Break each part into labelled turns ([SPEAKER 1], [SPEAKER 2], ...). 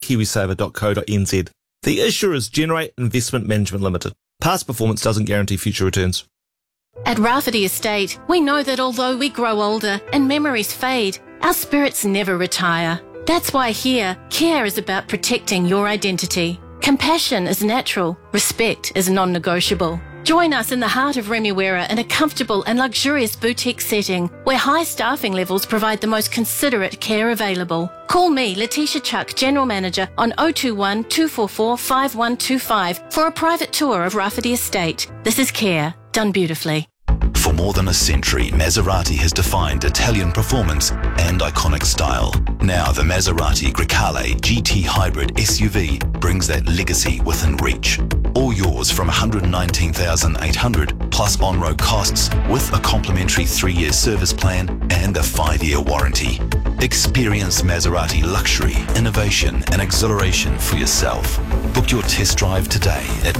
[SPEAKER 1] kiwisaver.co.nz. The issuer is Generate Investment Management Limited. Past performance doesn't guarantee future returns.
[SPEAKER 2] At Rafferty Estate, we know that although we grow older and memories fade, our spirits never retire. That's why here, care is about protecting your identity. Compassion is natural. Respect is non-negotiable. Join us in the heart of Remuera in a comfortable and luxurious boutique setting where high staffing levels provide the most considerate care available. Call me, Letitia Chuck, General Manager, on 021 244 5125 for a private tour of Rafferty Estate. This is care, done beautifully.
[SPEAKER 3] For more than a century, Maserati has defined Italian performance and iconic style. Now the Maserati Grecale GT Hybrid SUV brings that legacy within reach. All yours from $119,800 plus on-road costs with a complimentary 3-year service plan and a 5-year warranty. Experience Maserati luxury, innovation and exhilaration for yourself. Book your test drive today at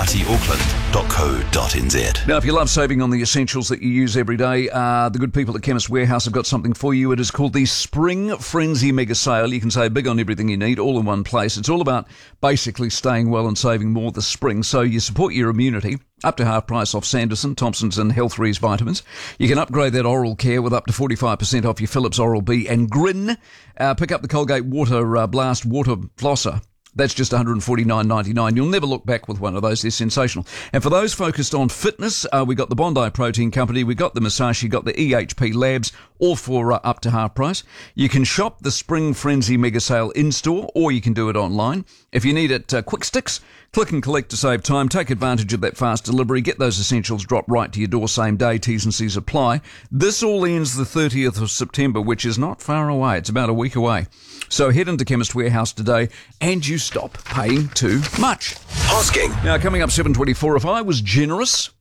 [SPEAKER 3] maseratiauckland.co.nz.
[SPEAKER 4] Now, if you love saving on the essentials that you use every day, the good people at Chemist Warehouse have got something for you. It is called the Spring Frenzy Mega Sale. You can save big on everything you need, all in one place. It's all about basically staying well and saving more this spring. So you support your immunity. Up to half price off Sanderson, Thompson's and Health Rees vitamins. You can upgrade that oral care with up to 45% off your Philips Oral-B and Grin. Pick up the Colgate Water Blast Water Flosser. That's just $149.99. You'll never look back with one of those. They're sensational. And for those focused on fitness, we got the Bondi Protein Company, we got the Musashi, got the EHP Labs, all for up to half price. You can shop the Spring Frenzy Mega Sale in-store, or you can do it online. If you need it quick sticks, click and collect to save time. Take advantage of that fast delivery. Get those essentials dropped right to your door same day. T's and C's apply. This all ends the 30th of September, which is not far away. It's about a week away. So head into Chemist Warehouse today and you stop paying too much.
[SPEAKER 3] Hosking.
[SPEAKER 4] Now, coming up 7:24, if I was generous,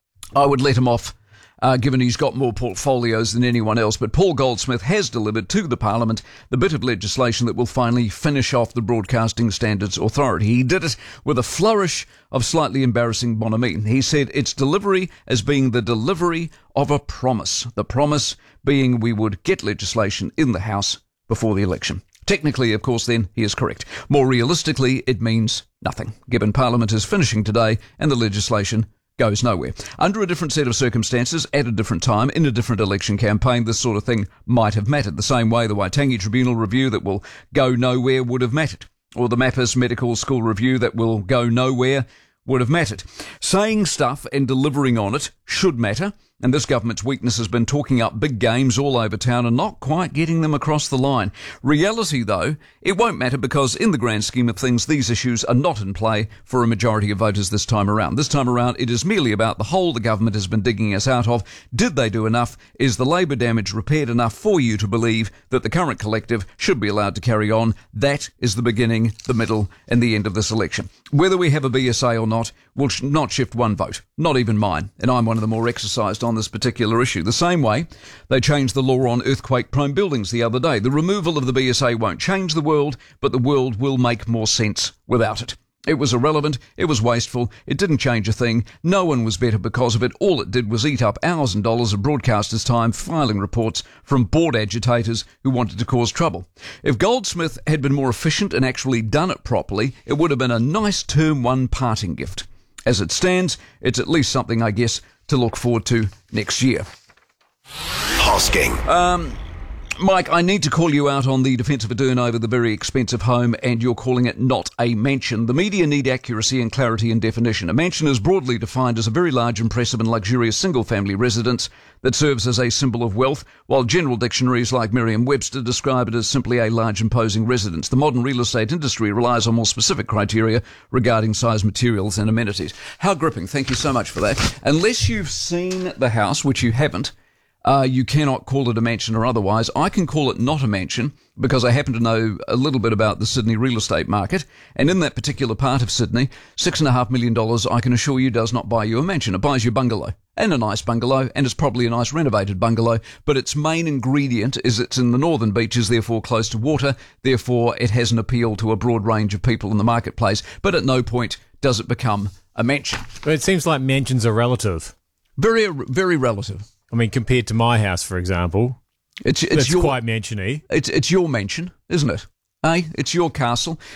[SPEAKER 4] I would let him off, given he's got more portfolios than anyone else. But Paul Goldsmith has delivered to the Parliament the bit of legislation that will finally finish off the Broadcasting Standards Authority. He did it with a flourish of slightly embarrassing bonhomie. He said its delivery as being the delivery of a promise. The promise being we would get legislation in the House before the election. Technically, of course, then, he is correct. More realistically, it means nothing, given Parliament is finishing today and the legislation goes nowhere. Under a different set of circumstances, at a different time, in a different election campaign, this sort of thing might have mattered, the same way the Waitangi Tribunal review that will go nowhere would have mattered, or the Mappers Medical School review that will go nowhere would have mattered. Saying stuff and delivering on it should matter, and this government's weakness has been talking up big games all over town and not quite getting them across the line. Reality, though, it won't matter because in the grand scheme of things, these issues are not in play for a majority of voters this time around. This time around, it is merely about the hole the government has been digging us out of. Did they do enough? Is the Labour damage repaired enough for you to believe that the current collective should be allowed to carry on? That is the beginning, the middle, and the end of this election. Whether we have a BSA or not will not shift one vote, not even mine, and I'm one of the more exercised on this particular issue. The same way they changed the law on earthquake-prone buildings the other day. The removal of the BSA won't change the world, but the world will make more sense without it. It was irrelevant, it was wasteful, it didn't change a thing, no one was better because of it. All it did was eat up hours and dollars of broadcasters' time filing reports from bored agitators who wanted to cause trouble. If Goldsmith had been more efficient and actually done it properly, it would have been a nice term one parting gift. As it stands, it's at least something, I guess, to look forward to next year.
[SPEAKER 3] Hosking.
[SPEAKER 4] Mike, I need to call you out on the defence of Ardern over the very expensive home, and you're calling it not a mansion. The media need accuracy and clarity in definition. A mansion is broadly defined as a very large, impressive and luxurious single-family residence that serves as a symbol of wealth, while general dictionaries like Merriam-Webster describe it as simply a large, imposing residence. The modern real estate industry relies on more specific criteria regarding size, materials and amenities. How gripping. Thank you so much for that. Unless you've seen the house, which you haven't, you cannot call it a mansion or otherwise. I can call it not a mansion because I happen to know a little bit about the Sydney real estate market. And in that particular part of Sydney, $6.5 million, I can assure you, does not buy you a mansion. It buys you a bungalow, and a nice bungalow, and it's probably a nice renovated bungalow. But its main ingredient is it's in the northern beaches, therefore close to water. Therefore, it has an appeal to a broad range of people in the marketplace. But at no point does it become a mansion.
[SPEAKER 5] But it seems like mansions are relative.
[SPEAKER 4] Very, very relative.
[SPEAKER 5] I mean, compared to my house, for example, it's
[SPEAKER 4] your,
[SPEAKER 5] quite mansion-y.
[SPEAKER 4] It's your mansion, isn't it? It's your castle.